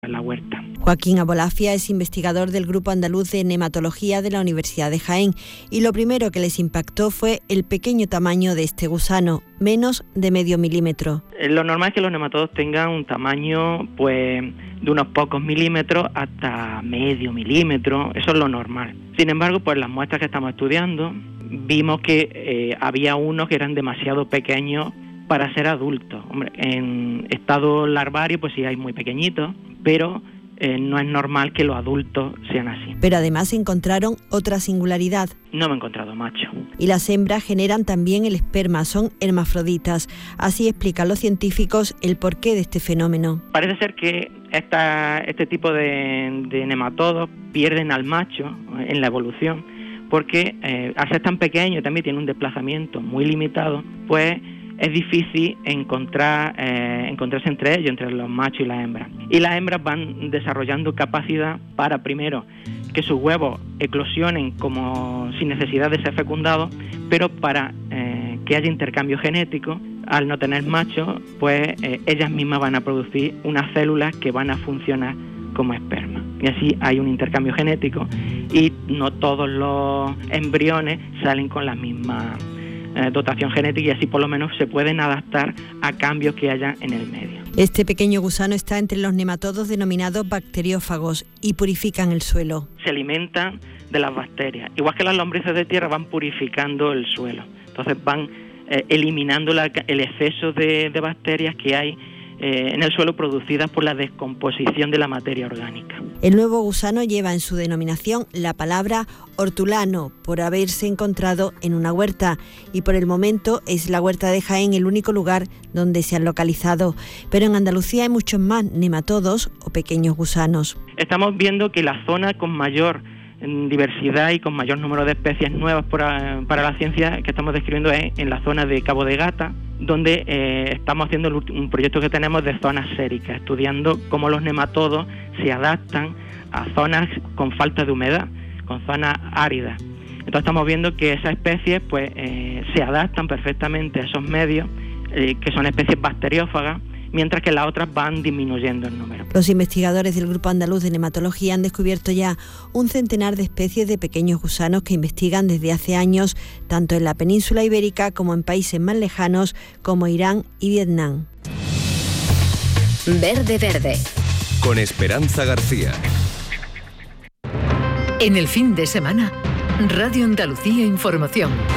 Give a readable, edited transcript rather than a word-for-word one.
en la huerta. Joaquín Abolafia es investigador del Grupo Andaluz de Nematología de la Universidad de Jaén y lo primero que les impactó fue el pequeño tamaño de este gusano, menos de medio milímetro. Lo normal es que los nematodos tengan un tamaño pues de unos pocos milímetros hasta medio milímetro, eso es lo normal. Sin embargo, pues las muestras que estamos estudiando vimos que había unos que eran demasiado pequeños para ser adultos. Hombre, en estado larvario pues sí hay muy pequeñitos, pero no es normal que los adultos sean así. Pero además encontraron otra singularidad. No me he encontrado macho. Y las hembras generan también el esperma, son hermafroditas. Así explican los científicos el porqué de este fenómeno. Parece ser que este tipo de nematodos pierden al macho en la evolución, porque al ser tan pequeño y también tiene un desplazamiento muy limitado, pues es difícil encontrarse entre ellos, entre los machos y las hembras. Y las hembras van desarrollando capacidad para, primero, que sus huevos eclosionen como sin necesidad de ser fecundados, pero para que haya intercambio genético. Al no tener machos, pues ellas mismas van a producir unas células que van a funcionar como esperma. Y así hay un intercambio genético y no todos los embriones salen con la misma dotación genética, y así por lo menos se pueden adaptar a cambios que haya en el medio. Este pequeño gusano está entre los nematodos denominados bacteriófagos y purifican el suelo. Se alimentan de las bacterias. Igual que las lombrices de tierra, van purificando el suelo. Entonces van eliminando el exceso de bacterias que hay en el suelo producidas por la descomposición de la materia orgánica. El nuevo gusano lleva en su denominación la palabra hortulano por haberse encontrado en una huerta, y por el momento es la huerta de Jaén el único lugar donde se han localizado. Pero en Andalucía hay muchos más nematodos o pequeños gusanos. Estamos viendo que la zona con mayor diversidad y con mayor número de especies nuevas para la ciencia que estamos describiendo es en la zona de Cabo de Gata, donde estamos haciendo un proyecto que tenemos de zonas séricas, estudiando cómo los nematodos se adaptan a zonas con falta de humedad, con zonas áridas. Entonces estamos viendo que esas especies pues se adaptan perfectamente a esos medios, que son especies bacteriófagas, mientras que las otras van disminuyendo en número. Los investigadores del Grupo Andaluz de Nematología han descubierto ya un centenar de especies de pequeños gusanos que investigan desde hace años, tanto en la península ibérica como en países más lejanos como Irán y Vietnam. Verde Verde. Con Esperanza García. En el fin de semana, Radio Andalucía Información.